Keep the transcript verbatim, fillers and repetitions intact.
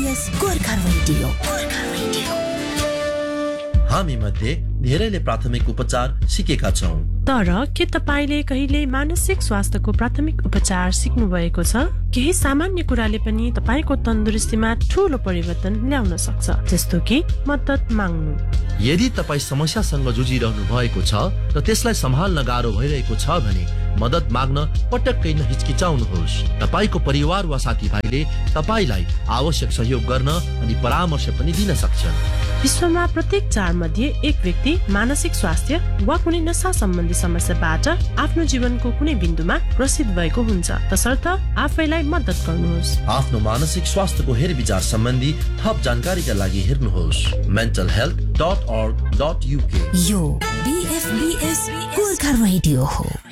बीएफबीएस Gorkha radio Gorkha radio हामी मध्ये धेरैले प्राथमिक उपचार सिकेका छौं, तर के तपाईले कहिले मानसिक स्वास्थ्यको प्राथमिक उपचार सिक्नु भएको छ? केही सामान्य कुराले पनि तपाईको तन्दुरुस्तीमा ठूलो परिवर्तन ल्याउन सक्छ, जस्तो कि मद्दत माग्नु। यदि तपाई समस्यासँग जुझिरहनु भएको छ र त्यसलाई सम्हाल्न गाह्रो भइरहेको छ भने मद्दत माग्न पटक्कै नहिचकिचाउनुहोस्। तपाईको परिवार वा साथीभाइले तपाईलाई आवश्यक सहयोग गर्न अनि परामर्श पनि दिन सक्छन्। विश्वमा प्रत्येक चार मध्ये एक व्यक्ति मानसिक स्वास्थ्य वा कुनै नशा सम्बन्धी समस्याबाट आफ्नो जीवनको कुनै बिन्दुमा ग्रसित भएको हुन्छ। तसर्थ आफैलाई मद्दत गर्नुहोस्। आफ्नो मानसिक स्वास्थ्यको हेरविचार सम्बन्धी थप जानकारीका लागि हेर्नुहोस् mental health dot org dot uk। यो बीएफबीएस गोर्खा रेडियो हो।